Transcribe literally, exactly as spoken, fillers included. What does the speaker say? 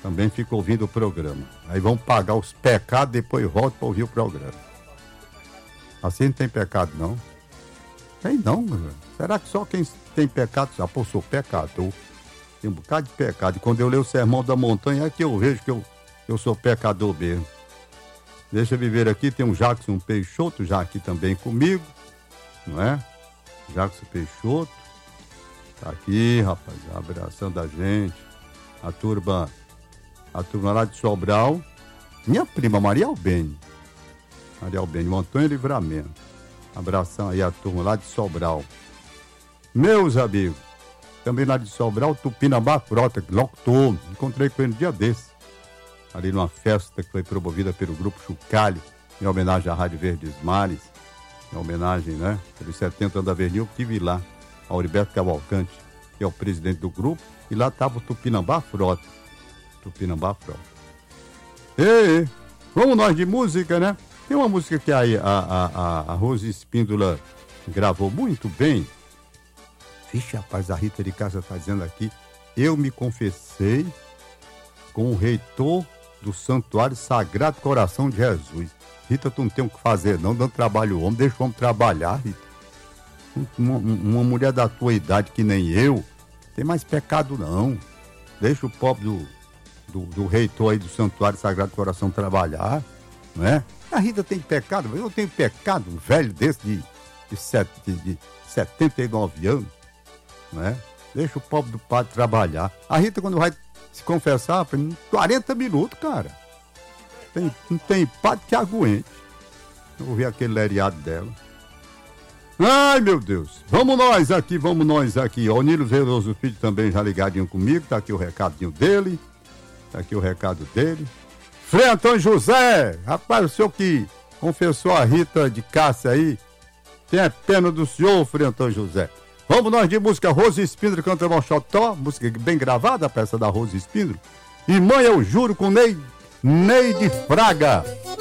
também fica ouvindo o programa. Aí vão pagar os pecados, depois volta para ouvir o programa. Assim não tem pecado, não? Tem não, meu. Será que só quem tem pecado? Ah, pô, sou pecador. Tem um bocado de pecado. E quando eu leio o Sermão da Montanha, é que eu vejo que eu, eu sou pecador mesmo. Deixa eu viver aqui, tem um Jackson Peixoto já aqui também comigo, não é? Jackson Peixoto. Tá aqui, rapaz, abraçando a gente. A turma, a turma lá de Sobral. Minha prima, Maria Albene. Maria Albene, o Antônio Livramento. Abração aí a turma lá de Sobral. Meus amigos, também lá de Sobral, Tupinambá Frota, locutor. Encontrei com ele um dia desse. Ali numa festa que foi promovida pelo Grupo Chucalho, em homenagem à Rádio Verdes Mares. Em homenagem, né? Pelos setenta anos da Vernil, estive lá. Auriberto Cavalcante, que é o presidente do grupo, e lá estava o Tupinambá Frota. Tupinambá Frota. Ei, vamos nós de música, né? Tem uma música que a, a, a, a Rose Espíndola gravou muito bem. Vixe, rapaz, a Rita de Casa está dizendo aqui, eu me confessei com o reitor do Santuário Sagrado Coração de Jesus. Rita, tu não tem o que fazer não, dando trabalho ao homem, deixa o homem trabalhar, Rita. Uma, uma mulher da tua idade que nem eu, tem mais pecado não. Deixa o pobre do, do, do reitor aí do Santuário Sagrado Coração trabalhar, não é? A Rita tem pecado, eu tenho pecado, um velho desse de, de, set, de, de setenta e nove anos, não é? Deixa o pobre do padre trabalhar. A Rita, quando vai se confessar, foi quarenta minutos, cara. Tem, não tem padre que aguente. Eu vou ver aquele leriado dela. Ai, meu Deus. Vamos nós aqui, vamos nós aqui. O Nilo Veloso Filho também já ligadinho comigo. Tá aqui o recadinho dele. Tá aqui o recado dele. Frei Antônio José. Rapaz, o senhor que confessou a Rita de Cássia aí. Tem pena do senhor, Frei Antônio José. Vamos nós de música. Rose Espíndola canta Mochotó. Música bem gravada, a peça da Rose Espíndola. E Mãe, eu juro com Ney, Ney de Fraga.